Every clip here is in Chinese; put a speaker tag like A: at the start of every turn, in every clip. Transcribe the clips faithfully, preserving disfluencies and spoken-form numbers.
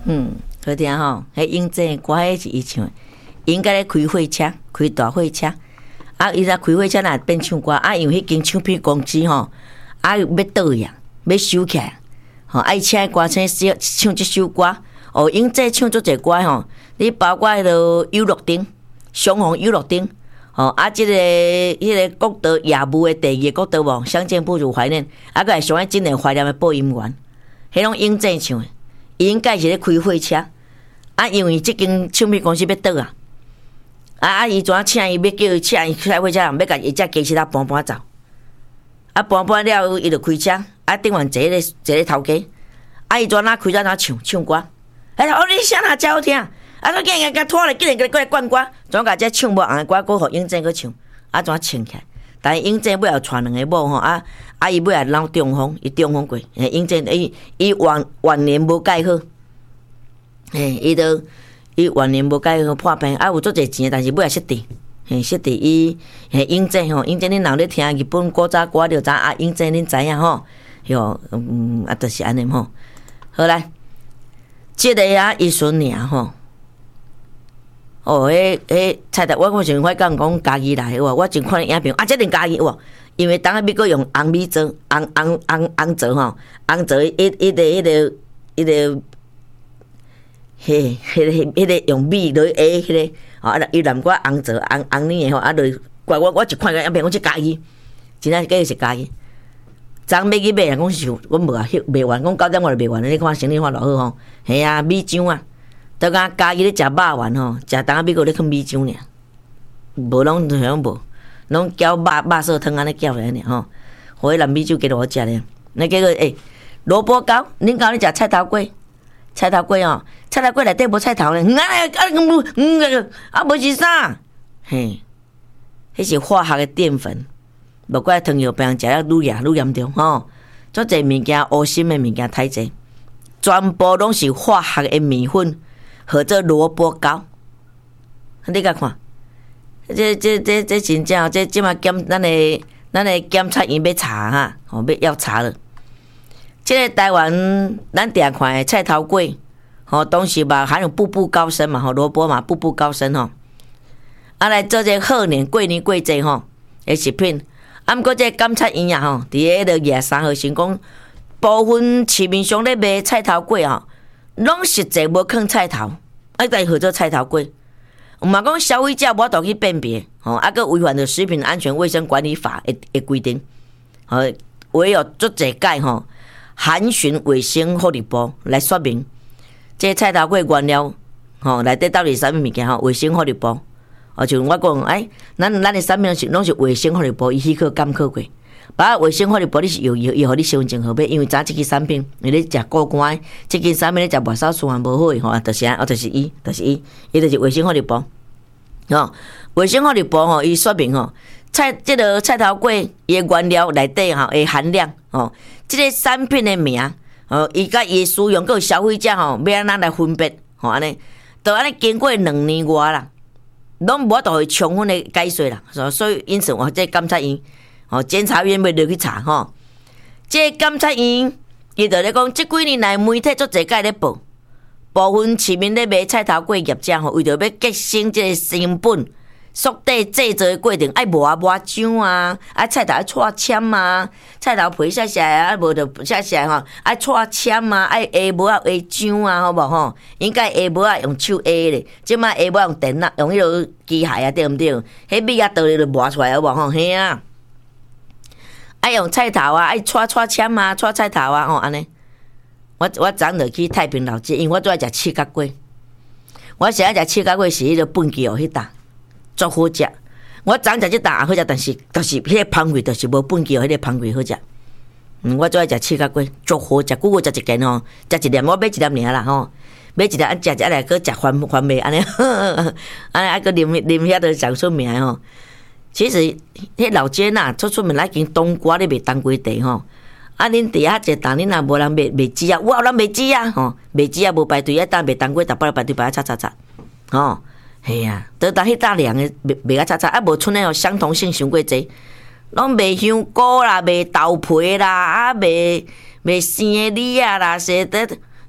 A: 嗯，好听吼，迄英姐歌迄是伊唱的，应该咧开货车，开大货车。啊，伊若开货车若变唱歌，啊，因为迄间唱片公司吼，啊要倒呀，要收起来，吼，爱请歌星唱即首歌。哦，英姐唱足侪歌吼，你包括迄个有乐町、相逢有乐町，吼，啊，即、這个迄、那个国道夜幕的第二国道无，相见不如怀念，啊，个上爱真诶怀念的播音员，迄拢英姐唱诶。伊应该是咧开货车，啊，因为即间唱片公司要倒啊，啊啊，伊怎啊请伊要叫伊请伊开货车，人要甲伊只机器仔搬搬走，啊搬搬了，伊就开车，啊顶完坐咧坐咧头家，啊伊怎哪开车哪唱唱歌，哎，哦你声哪真好听，啊你竟然甲拖咧，竟然过来灌歌，怎甲只唱无红的歌，搁互英姐去唱，啊怎唱起来？但是英姐尾后传两个某吼，啊啊伊尾后闹中风，伊中风过，诶英姐伊伊晚晚年无改好，嘿伊都伊晚年无改好破病，啊有足侪钱，但是尾后失智，嘿失智伊嘿英姐吼，英姐恁若咧听日本古早歌就知啊，英姐恁知影吼，哟嗯啊就是安尼吼，好来，即个啊伊孙尔吼。哦，迄迄菜头，我我想我讲讲家己来哇，我真看影片啊，这定家己哇，因为当下要搁用红米做，红红红红做吼，红做一一个迄个迄个，嘿，迄个迄个用米落下迄个，哦，啊，伊南瓜红做红红呢吼，啊，落怪我我一看个影片，我即家己，真正个是家己。昨要去买啊，讲是我无啊，卖完，讲九点我就卖完，你看生意发落好吼，系啊，米浆啊。都讲家己咧食肉丸吼，食当美国咧放米浆尔，无拢像无，拢搅肉肉色汤安尼搅来尔吼，互迄蓝米酒给我食咧。那结果诶，萝卜糕，恁家咧食菜头粿，菜头粿哦，菜头粿内底无菜头咧，啊啊啊嗯啊无是啥，嘿，迄是化学的淀粉，无怪糖尿病食了愈严愈严重吼，足侪物件乌心的物件太济，全部拢是化学的面粉。或者萝卜糕，你甲看，这这这这真正，这即马检咱的咱的检察院要查哈，吼要要查了。这个台湾咱常看的菜头粿，吼东西嘛含有步步高升嘛，吼萝卜嘛步步高升吼，啊来做这贺年过年过节吼的食品，啊毋过这检察院啊吼，伫个廿三号先讲，部分市面上咧卖菜头粿吼。拢实际无放菜头，啊，但是号做菜头粿。嘛讲消费者无度去辨别，吼，啊，个违反着食品安全卫生管理法的的规定，吼，唯有足侪届吼，函询卫生福利部来说明，这菜头粿原料，吼，内底到底是啥物物件吼？卫生福利部，哦，像我讲，哎，咱咱的产品是拢是卫生福利部伊许可监考过。把卫生福利部你是有有有，互你身份证号码，因为早即支产品，你咧食过关，即支产品咧食外手循环无好诶吼，就是啊，就是伊，就是伊，伊就是卫生福利部，吼，卫生福利部吼，伊说明吼，菜即个菜头粿伊诶原料内底吼诶含量，吼，即个产品诶名，吼，伊甲伊使用个消费者吼，要安怎来分别，吼安尼，都安尼经过两年外啦，拢无度去充分诶解说啦，所以因此我这检察院。哦，检察院要落去查吼，这检察院伊就咧讲，即几年来媒体足侪届咧报，部分市民咧卖菜头粿业者吼，为着要节省即个成本，缩短制作的过程，爱磨啊磨浆啊，爱菜头爱搓签啊，菜头皮下下啊，无着下下吼，爱搓签啊，爱下无啊下浆啊，好无吼？应该下无啊用手下咧，即摆下无用电脑，用迄个机械啊，对毋对？迄米啊倒咧就磨出来好无吼？嘿啊！爱用菜头啊，爱搓搓签啊，搓菜头啊，吼安尼。我我昨日去太平老街，因为我最爱食刺角粿。我是爱食刺角粿，是迄个本记哦，迄搭足好食。我昨食即搭也好食，但是就是迄个香味，就是无本记哦，迄个香味好食。嗯，我最爱食刺角粿，足好食。久久食一件吼，食一粒我买一粒尔啦吼，买一粒啊食食来搁食翻翻袂安尼，安尼啊搁啉啉遐都上出名吼。其实，迄老街呐，出出门来间冬瓜咧卖冬瓜茶吼。啊，恁伫遐坐当恁若无人卖卖鸡啊，我有人卖鸡啊吼，卖鸡啊无排队啊，当卖冬瓜，逐摆来排队排啊，叉叉叉，吼，系啊，倒当迄搭凉诶，卖卖啊叉叉，啊无剩诶吼，相同性伤过济，拢卖香菇啦，卖豆皮啦，啊卖卖生诶梨啊啦，说得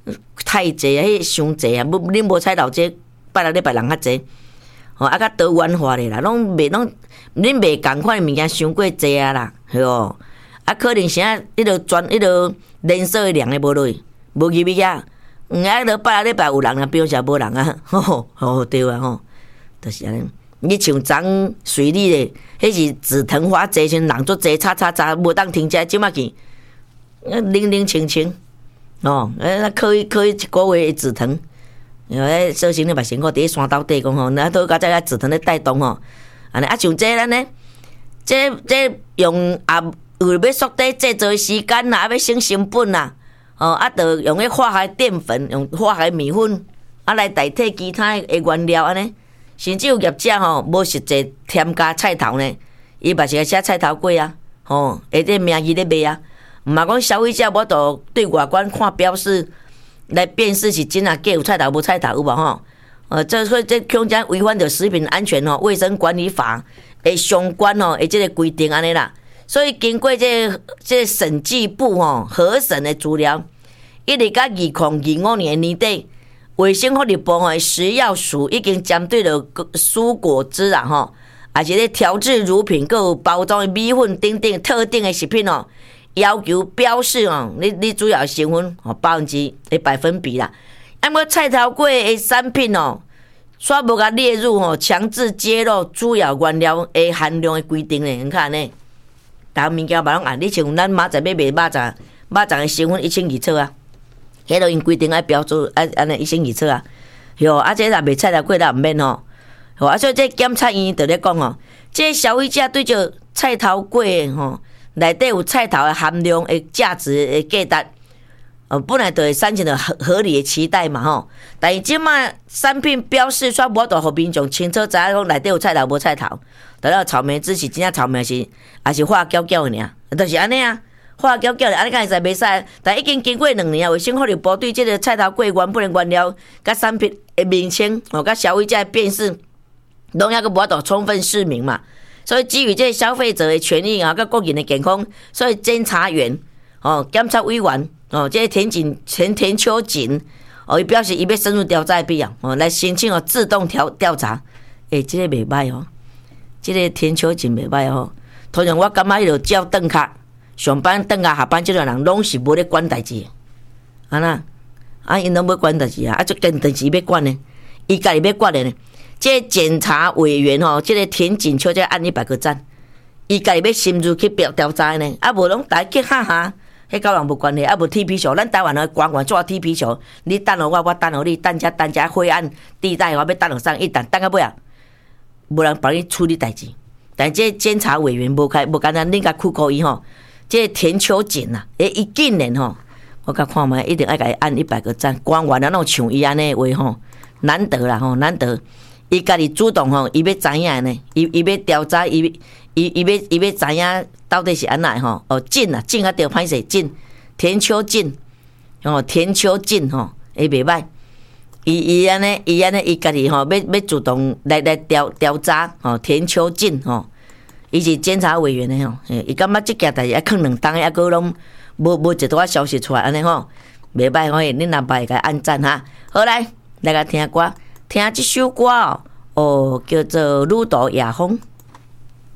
A: 太济啊，迄伤济啊，不恁无菜头这拜六礼拜人较济，吼啊较多元化的啦，拢袂拢恁袂共款的物件伤过济啊啦，系哦，啊可能啥迄落专迄落连锁的量的无落去，无入去啊，嗯啊，迄落拜六礼拜有人啊，比如说无人啊，吼吼对啊吼，就是安尼。你像昨水里的，迄是紫藤花济时人足济，叉叉叉无当停车，即马去，冷冷清清，哦，那可以可以一个月紫藤，因为小心你把辛苦伫山斗底讲吼，那都甲这个紫藤咧带动吼，安尼啊像这咱呢，这这用啊为了要缩短制作时间啦，啊要省成本啦，哦啊，着用迄化学淀粉，用化学米粉啊来代替其他的原料安尼。甚至有业者吼，无实际添加菜头呢，伊嘛是个写菜头粿啊，吼，下底名义咧卖啊，毋嘛讲消费者无度对外观看标示来辨识是真啊假，有菜头无菜头有无吼？呃，这所以这恐将违反着食品安全吼卫生管理法的相关吼的这个规定安尼啦。所以经过这个、这个审计部吼核审的资料，一直到二零二五年年底。卫生福利部吼食药署已经针对了蔬果汁啦吼，而且咧调制乳品、各有包装的米粉等等特定的食品哦，要求标示哦，你你主要成分哦百分之的百分比啦。啊，么菜头粿的产品哦，煞无甲列入吼强制揭露主要原料的含量的规定咧，你看呢？逐物件嘛拢按，你像咱明仔要卖肉粽，肉粽的成分一清二楚啊。迄落因规定爱标注，啊安尼一清二楚啊，哟，啊这若卖菜头粿，咱毋免吼，吼啊，所以这检察院就咧讲吼，这消费者对这菜头粿吼内底有菜头的含量的价值的价值，呃，本来就会产生着合合理的期待嘛吼，但是即卖产品标示煞无度互民众清楚知影讲内底有菜头无菜头，得了草莓汁是真正草莓是，还是化搅搅的尔，就是安尼啊。化搅搅的，安尼敢会使袂使？但已经经过两年啊，卫生福利部对这个菜头粿原本的原料、甲产品的名称、哦，甲消费者的辨识，拢抑个无法度充分释明嘛。所以基于这消费者的权益啊，甲个人的健康，所以监察员、哦，检察委员、哦，这个田景田田秋瑾，哦，伊表示伊要深入调查必要，哦，来申请哦自动调调查。诶、欸，这个袂歹哦，这个田秋瑾袂歹哦。通常我感觉伊就照顿卡。上班等下下班，这种人拢是无咧管代志，安那啊，因拢要管代志啊，啊，就跟代志要管呢，伊家己要管的呢。这检察委员吼，这个田锦秋这按一百个赞，伊家己要深入去调调查呢，啊，无拢大家去哈哈，迄甲人无关系，啊，无踢皮球，咱台湾的官员做踢皮球，你等互我，我等互你，等遮等遮灰暗地带，我要等互上一等，等到尾啊，无人帮你处理代志。但这监察委员无开无简单，恁甲苦考伊吼。这田秋瑾呐，诶，伊竟然吼，我甲看卖一定爱甲伊按一百个赞。官员啊，拢像伊安尼话吼，难得啦吼，难得。伊家己主动吼，伊要知影呢，伊伊要调查，伊伊伊要伊要知影到底是安那吼。哦，瑾啊，瑾啊，着歹势瑾，田秋瑾，哦，田秋瑾吼，会袂歹。伊伊安尼，伊安尼，伊家己吼，要要主动来来调调查吼，田秋瑾吼。伊是监察委员的吼，伊感觉即件代志啊，囥两当抑个拢无无一段消息出来安尼吼，袂歹吼，恁若歹甲按赞哈。好来，来甲听歌，听即首歌哦，哦叫做《女渡夜风》。